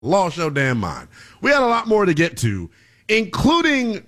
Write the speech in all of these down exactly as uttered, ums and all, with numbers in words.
Lost your damn mind. We had a lot more to get to, including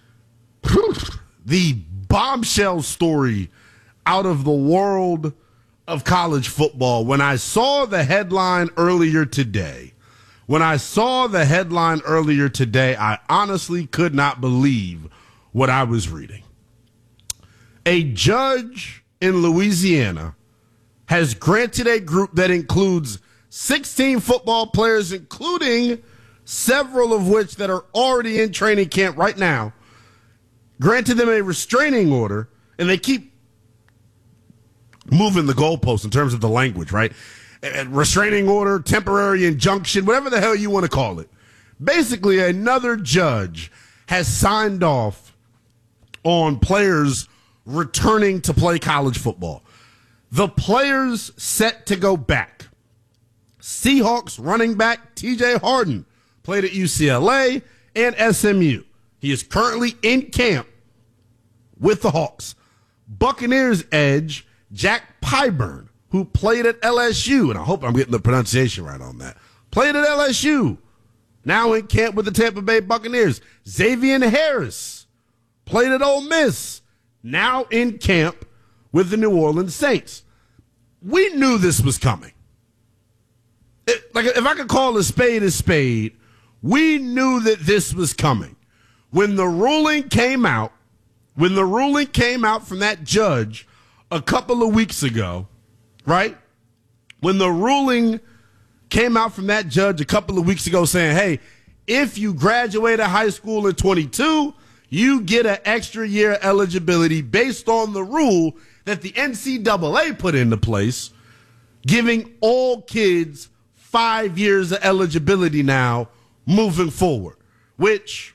the bombshell story out of the world of college football. When I saw the headline earlier today, when I saw the headline earlier today, I honestly could not believe what I was reading. A judge in Louisiana has granted a group that includes sixteen football players, including several of which that are already in training camp right now, granted them a restraining order, and they keep moving the goalposts in terms of the language, right? A restraining order, temporary injunction, whatever the hell you want to call it. Basically, another judge has signed off on players returning to play college football. The players set to go back. Seahawks running back T J Harden played at U C L A and S M U. He is currently in camp with the Hawks. Buccaneers edge Jack Pyburn, who played at L S U, and I hope I'm getting the pronunciation right on that, played at L S U, now in camp with the Tampa Bay Buccaneers. Xavier Harris played at Ole Miss, now in camp with the New Orleans Saints. We knew this was coming. It, like, if I could call a spade a spade, we knew that this was coming. When the ruling came out, when the ruling came out from that judge a couple of weeks ago, right? When the ruling came out from that judge a couple of weeks ago saying, hey, if you graduated high school in twenty-two, you get an extra year eligibility based on the rule that the N C double A put into place, giving all kids five years of eligibility now moving forward, which,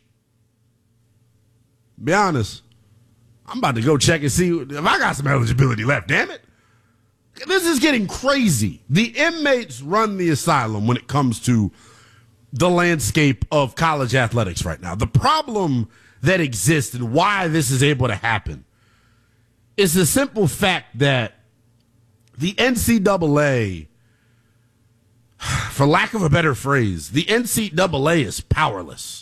be honest, I'm about to go check and see if I got some eligibility left, damn it. This is getting crazy. The inmates run the asylum when it comes to the landscape of college athletics right now. The problem that exists and why this is able to happen is the simple fact that the N C double A, for lack of a better phrase, the N C double A is powerless.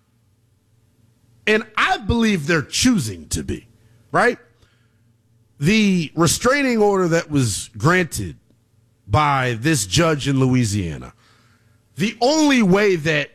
And I believe they're choosing to be, right? The restraining order that was granted by this judge in Louisiana, the only way that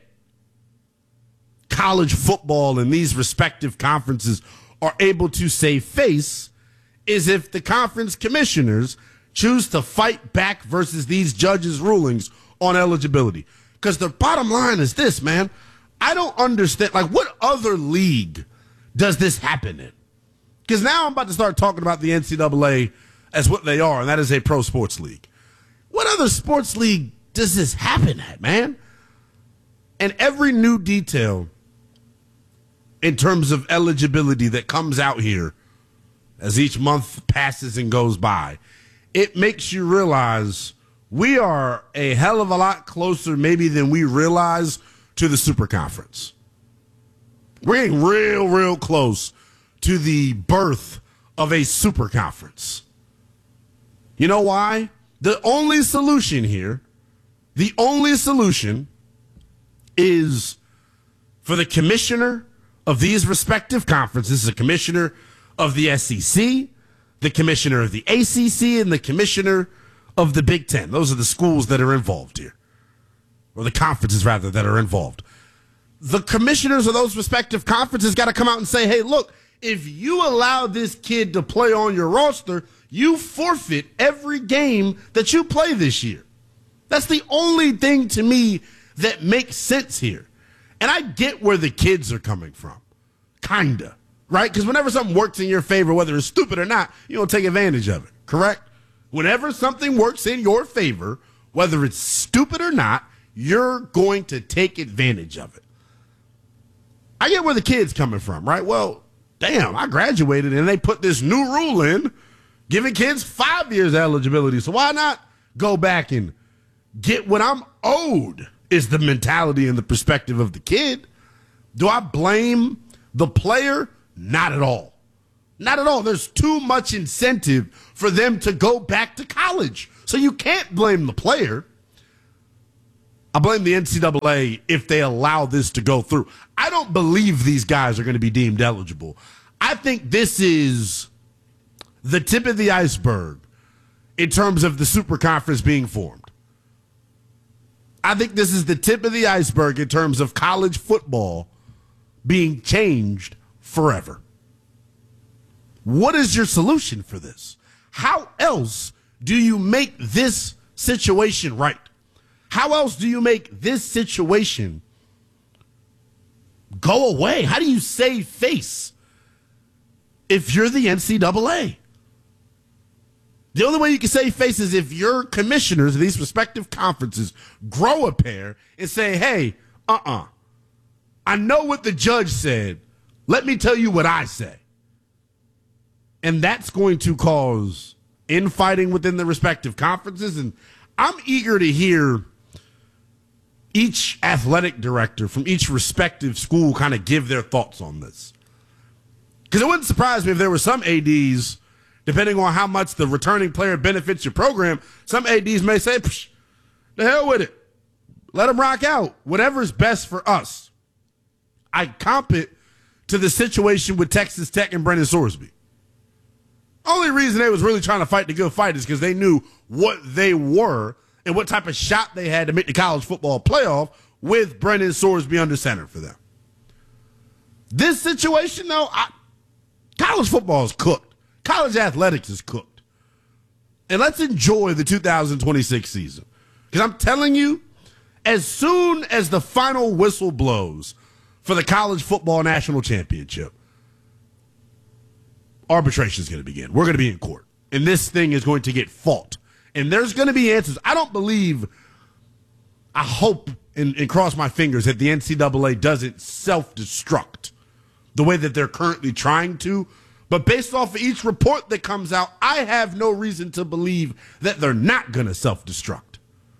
college football and these respective conferences are able to save face is if the conference commissioners choose to fight back versus these judges' rulings on eligibility. Because the bottom line is this, man. I don't understand. Like, what other league does this happen in? Because now I'm about to start talking about the N C double A as what they are, and that is a pro sports league. What other sports league does this happen at, man? And every new detail in terms of eligibility that comes out here as each month passes and goes by, it makes you realize we are a hell of a lot closer maybe than we realize to the super conference. We're getting real, real close to the birth of a super conference. You know why? The only solution here, the only solution is for the commissioner of these respective conferences, the commissioner of the S E C, the commissioner of the A C C, and the commissioner of the Big Ten. Those are the schools that are involved here, or the conferences, rather, that are involved. The commissioners of those respective conferences got to come out and say, hey, look, if you allow this kid to play on your roster, you forfeit every game that you play this year. That's the only thing to me that makes sense here. And I get where the kids are coming from. Kinda. Right? Because whenever something works in your favor, whether it's stupid or not, you don't take advantage of it. Correct? Whenever something works in your favor, whether it's stupid or not, you're going to take advantage of it. I get where the kid's coming from, right? Well, damn, I graduated and they put this new rule in giving kids five years eligibility. So why not go back and get what I'm owed is the mentality and the perspective of the kid. Do I blame the player? Not at all. Not at all. There's too much incentive for them to go back to college. So you can't blame the player. I blame the N C double A if they allow this to go through. I don't believe these guys are going to be deemed eligible. I think this is the tip of the iceberg in terms of the super conference being formed. I think this is the tip of the iceberg in terms of college football being changed forever. What is your solution for this? How else do you make this situation right? How else do you make this situation go away? How do you save face if you're the N C double A? The only way you can save face is if your commissioners of these respective conferences grow a pair and say, hey, uh-uh, I know what the judge said. Let me tell you what I say. And that's going to cause infighting within the respective conferences. And I'm eager to hear each athletic director from each respective school kind of give their thoughts on this. Because it wouldn't surprise me if there were some A Ds, depending on how much the returning player benefits your program, some A Ds may say, Psh, the hell with it. Let them rock out. Whatever's best for us. I comp it to the situation with Texas Tech and Brennan Sorsby. Only reason they was really trying to fight the good fight is because they knew what they were and what type of shot they had to make the college football playoff with Brennan Sorsby under center for them. This situation, though, I, college football is cooked. College athletics is cooked. And let's enjoy the two thousand twenty-six season. Because I'm telling you, as soon as the final whistle blows for the college football national championship, arbitration is going to begin. We're going to be in court. And this thing is going to get fought. And there's going to be answers. I don't believe, I hope and, and cross my fingers that the N C double A doesn't self-destruct the way that they're currently trying to. But based off of each report that comes out, I have no reason to believe that they're not going to self-destruct.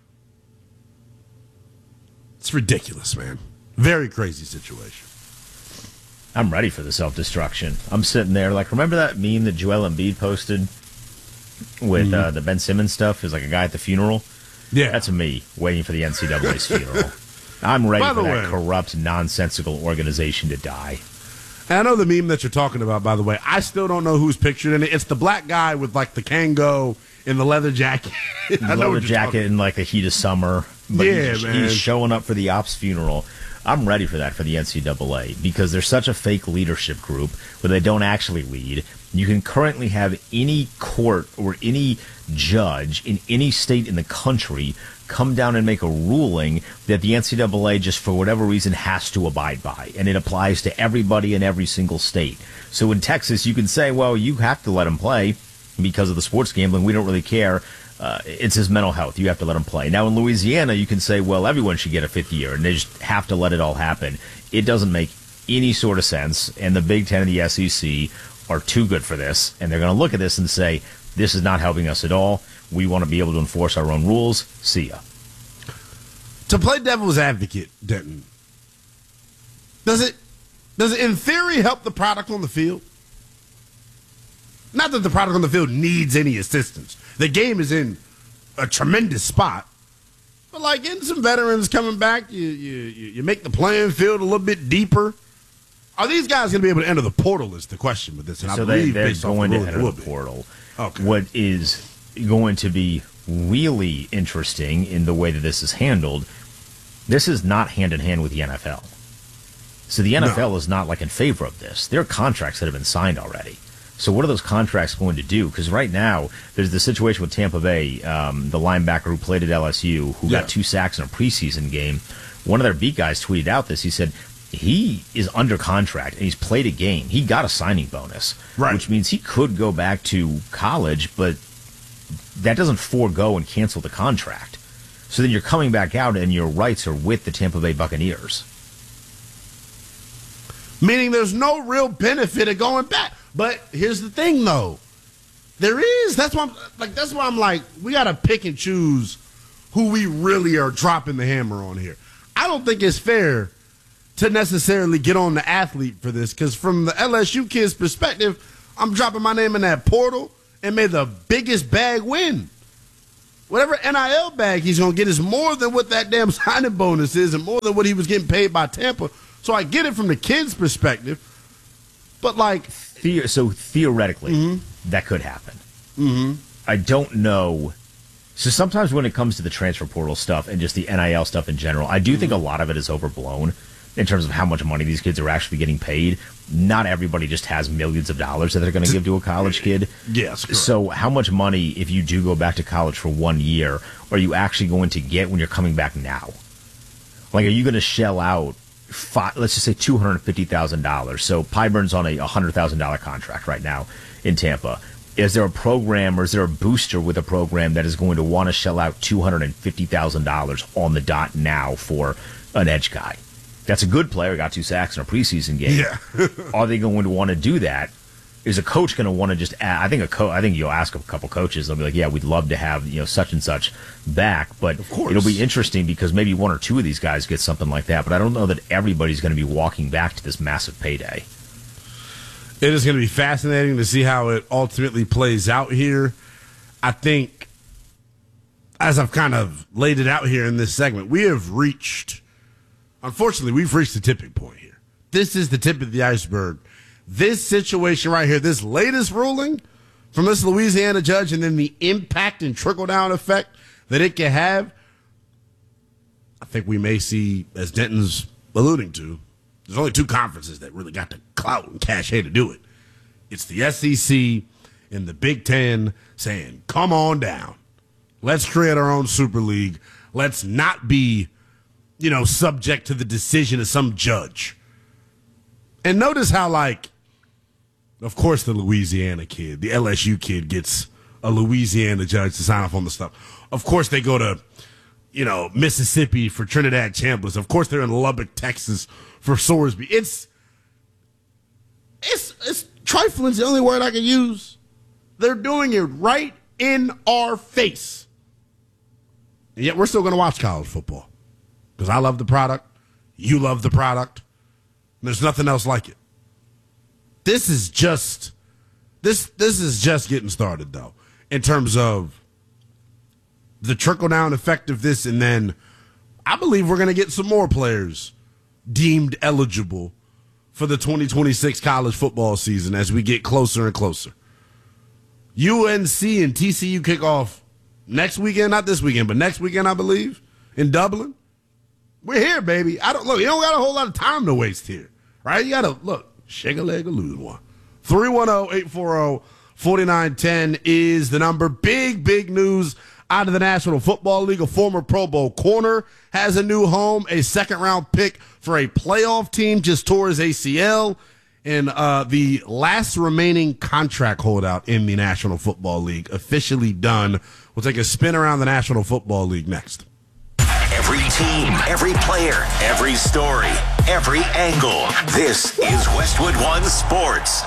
It's ridiculous, man. Very crazy situation. I'm ready for the self-destruction. I'm sitting there like, remember that meme that Joel Embiid posted with mm-hmm. uh, the Ben Simmons stuff? Is like a guy at the funeral. Yeah, that's me waiting for the N C double A's funeral. I'm ready for that way, corrupt, nonsensical organization to die. And I know the meme that you're talking about, by the way. I still don't know who's pictured in it. It's the black guy with like the Kango in the leather jacket. I know leather jacket in like the heat of summer. But yeah, he's, man. He's showing up for the Ops funeral. I'm ready for that for the N C double A because they're such a fake leadership group where they don't actually lead. You can currently have any court or any judge in any state in the country come down and make a ruling that the N C double A just for whatever reason has to abide by, and it applies to everybody in every single state. So in Texas, you can say, well, you have to let him play because of the sports gambling. We don't really care. Uh, it's his mental health. You have to let him play. Now, in Louisiana, you can say, well, everyone should get a fifth year, and they just have to let it all happen. It doesn't make any sort of sense, and the Big Ten and the S E C are too good for this, and they're going to look at this and say, this is not helping us at all. We want to be able to enforce our own rules. See ya. To play devil's advocate, Denton, does it, does it in theory help the product on the field? Not that the product on the field needs any assistance. The game is in a tremendous spot. But, like, getting some veterans coming back, you, you, you make the playing field a little bit deeper. Are these guys going to be able to enter the portal is the question with this. And so I believe they, they're based going off the to enter the be. portal. Okay. What is going to be really interesting in the way that this is handled, this is not hand-in-hand with the N F L. So the N F L no. is not, like, in favor of this. There are contracts that have been signed already. So what are those contracts going to do? Because right now, there's the situation with Tampa Bay, um, the linebacker who played at L S U, who yeah. got two sacks in a preseason game. One of their beat guys tweeted out this. He said he is under contract, and he's played a game. He got a signing bonus, right. which means he could go back to college, but that doesn't forego and cancel the contract. So then you're coming back out, and your rights are with the Tampa Bay Buccaneers. Meaning there's no real benefit of going back. But here's the thing, though. There is. That's why I'm like. That's why I'm like. We got to pick and choose who we really are dropping the hammer on here. I don't think it's fair to necessarily get on the athlete for this, because from the L S U kids' perspective, I'm dropping my name in that portal and may the biggest bag win. whatever N I L bag he's going to get is more than what that damn signing bonus is and more than what he was getting paid by Tampa. So I get it from the kid's perspective. But, like... The- so, theoretically, mm-hmm. that could happen. Mm-hmm. I don't know. So sometimes when it comes to the transfer portal stuff and just the N I L stuff in general, I do mm-hmm. think a lot of it is overblown in terms of how much money these kids are actually getting paid. Not everybody just has millions of dollars that they're going to give to a college kid. Yes, correct. So how much money, if you do go back to college for one year, are you actually going to get when you're coming back now? Like, are you going to shell out, five, let's just say two hundred fifty thousand dollars? So Pyburn's on a one hundred thousand dollars contract right now in Tampa. Is there a program or is there a booster with a program that is going to want to shell out two hundred fifty thousand dollars on the dot now for an edge guy? That's a good player, got two sacks in a preseason game. Yeah. Are they going to want to do that? Is a coach going to want to just add, I think a co- I think you'll ask a couple coaches, they'll be like, yeah, we'd love to have, you know, such and such back, but of course. It'll be interesting because maybe one or two of these guys get something like that, but I don't know that everybody's going to be walking back to this massive payday. It is going to be fascinating to see how it ultimately plays out here. I think, as I've kind of laid it out here in this segment, we have reached, unfortunately, we've reached the tipping point here. This is the tip of the iceberg. This situation right here, this latest ruling from this Louisiana judge and then the impact and trickle-down effect that it can have, I think we may see, as Denton's alluding to, there's only two conferences that really got the clout and cachet to do it. It's the S E C and the Big Ten saying, come on down. Let's create our own Super League. Let's not be, you know, subject to the decision of some judge. And notice how, like, of course the Louisiana kid, the L S U kid gets a Louisiana judge to sign off on the stuff. Of course they go to, you know, Mississippi for Trinidad Chambliss. Of course they're in Lubbock, Texas for Sorsby. It's, it's, it's trifling's the only word I can use. They're doing it right in our face. And yet we're still going to watch college football because I love the product. You love the product. There's nothing else like it. This is just, this, this is just getting started though, in terms of the trickle down effect of this. And then I believe we're going to get some more players deemed eligible for the twenty twenty-six college football season as we get closer and closer. U N C and T C U kick off next weekend, not this weekend, but next weekend, I believe, in Dublin. We're here, baby. I don't look, you don't got a whole lot of time to waste here, right? You got to look, shake a leg or lose one. three one zero, eight four zero, four nine one zero is the number. Big, big news out of the National Football League. A former Pro Bowl corner has a new home. A second-round pick for a playoff team just tore his A C L. And uh, the last remaining contract holdout in the National Football League officially done. We'll take a spin around the National Football League next. Every team, every player, every story, every angle. This is Westwood One Sports.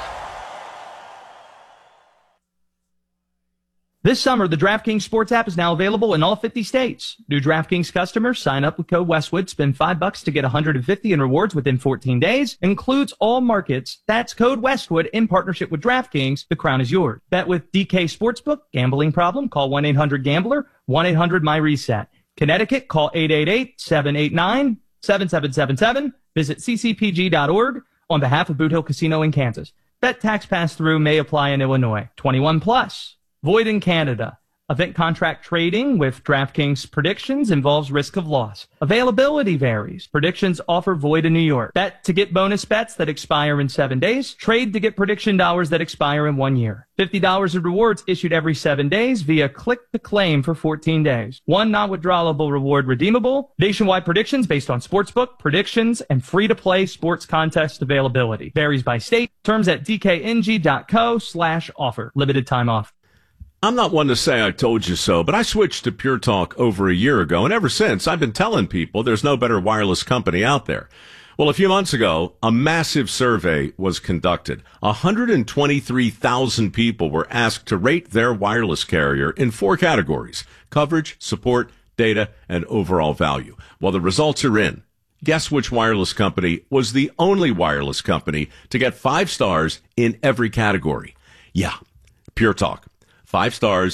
This summer, the DraftKings Sports app is now available in all fifty states. New DraftKings customers sign up with code Westwood, spend five bucks to get one hundred fifty in rewards within fourteen days. Includes all markets. That's code Westwood in partnership with DraftKings. The crown is yours. Bet with D K Sportsbook. Gambling problem? Call one eight hundred gambler, one eight hundred my reset. Connecticut, call eight eight eight, seven eight nine, seven seven seven seven. Visit c c p g dot org on behalf of Boot Hill Casino in Kansas. Bet tax pass-through may apply in Illinois. twenty-one plus. Void in Canada. Event contract trading with DraftKings predictions involves risk of loss. Availability varies. Predictions offer void in New York. Bet to get bonus bets that expire in seven days. Trade to get prediction dollars that expire in one year. fifty dollars in rewards issued every seven days via click to claim for fourteen days. One non-withdrawable reward redeemable. Nationwide predictions based on sportsbook, predictions, and free-to-play sports contest availability. Varies by state. Terms at d k n g dot co slash offer. Limited time offer. I'm not one to say I told you so, but I switched to Pure Talk over a year ago, and ever since, I've been telling people there's no better wireless company out there. Well, a few months ago, a massive survey was conducted. one hundred twenty-three thousand people were asked to rate their wireless carrier in four categories: coverage, support, data, and overall value. Well, the results are in. Guess which wireless company was the only wireless company to get five stars in every category? Yeah, Pure Talk. Five stars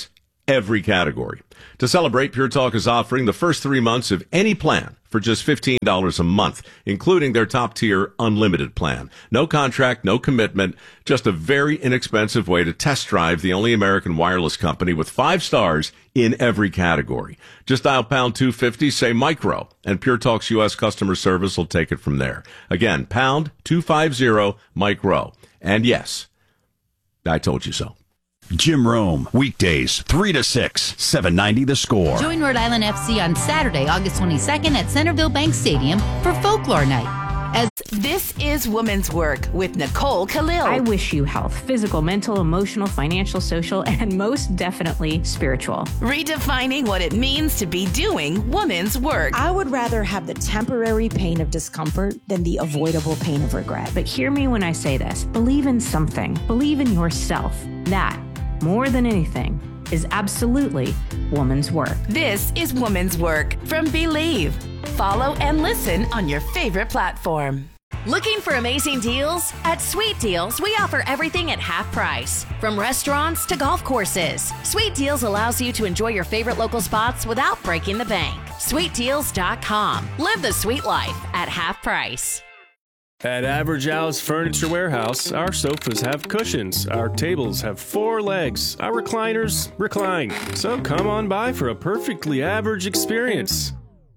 every category. To celebrate, Pure Talk is offering the first three months of any plan for just fifteen dollars a month, including their top-tier unlimited plan. No contract, no commitment, just a very inexpensive way to test drive the only American wireless company with five stars in every category. Just dial pound two fifty, say micro, and Pure Talk's U S customer service will take it from there. Again, pound two fifty, micro. And yes, I told you so. Jim Rome, weekdays, three to six, seven ninety The Score. Join Rhode Island F C on Saturday, August twenty-second at Centerville Bank Stadium for Folklore Night. As this is Women's Work with Nicole Khalil. I wish you health, physical, mental, emotional, financial, social, and most definitely spiritual. Redefining what it means to be doing women's work. I would rather have the temporary pain of discomfort than the avoidable pain of regret. But hear me when I say this. Believe in something. Believe in yourself. That, more than anything, is absolutely woman's work. This is Woman's Work from Believe. Follow and listen on your favorite platform. Looking for amazing deals? At Sweet Deals, we offer everything at half price. From restaurants to golf courses, Sweet Deals allows you to enjoy your favorite local spots without breaking the bank. sweet deals dot com. Live the sweet life at half price. At Average Al's Furniture Warehouse, our sofas have cushions, our tables have four legs, our recliners recline. So come on by for a perfectly average experience.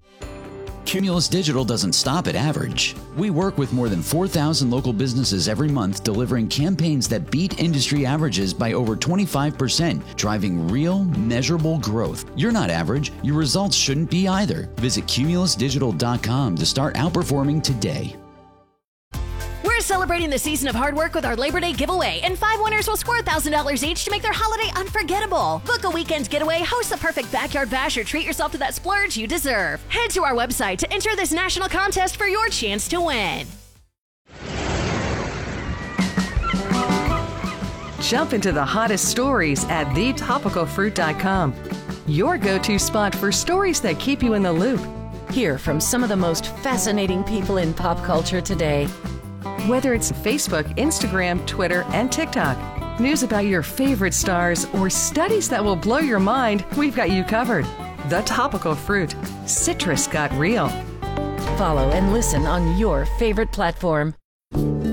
Cumulus Digital doesn't stop at average. We work with more than four thousand local businesses every month, delivering campaigns that beat industry averages by over twenty-five percent, driving real, measurable growth. You're not average. Your results shouldn't be either. Visit cumulus digital dot com to start outperforming today. We're celebrating the season of hard work with our Labor Day giveaway, and five winners will score one thousand dollars each to make their holiday unforgettable. Book a weekend getaway, host the perfect backyard bash, or treat yourself to that splurge you deserve. Head to our website to enter this national contest for your chance to win. Jump into the hottest stories at the topical fruit dot com. Your go-to spot for stories that keep you in the loop. Hear from some of the most fascinating people in pop culture today. Whether it's Facebook, Instagram, Twitter, and TikTok, news about your favorite stars, or studies that will blow your mind, we've got you covered. The Topical Fruit. Citrus got real. Follow and listen on your favorite platform.